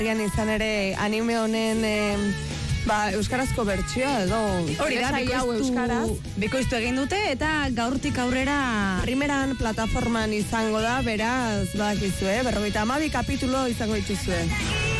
Izan ere anime honen euskarazko bertsioa edo hori da, bikoiztu egin dute eta gaurtik aurrera primeran plataforman izango da, beraz badakizue, 52 kapitulo izango dituzue.